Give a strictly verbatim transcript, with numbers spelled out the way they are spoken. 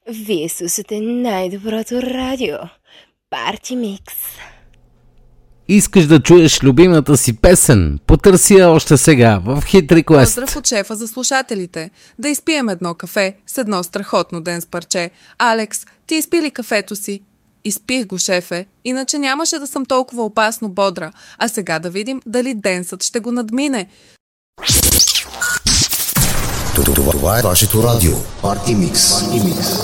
Вие слушате най-доброто радио. Парти Микс. Искаш да чуеш любимата си песен? Потърси я още сега в Hit Request. Поздрав от шефа за слушателите. Да изпием едно кафе с едно страхотно ден с парче. Алекс, ти изпи ли кафето си? Изпих го, шефе. Иначе нямаше да съм толкова опасно бодра. А сега да видим дали денсът ще го надмине. Това е вашето радио. Парти Микс.